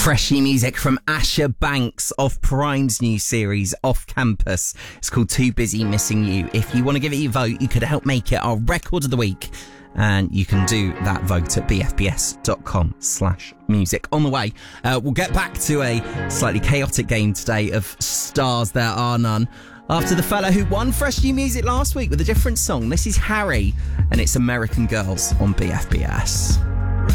Freshy music from Asher Banks of Prime's new series, Off Campus. It's called Too Busy Missing You. If you want to give it your vote, you could help make it our record of the week. And you can do that vote at bfbs.com/music. On the way, we'll get back to a slightly chaotic game today of Stars There Are None. After the fella who won Fresh New Music last week with a different song. This is Harry, and it's American Girls on BFBS.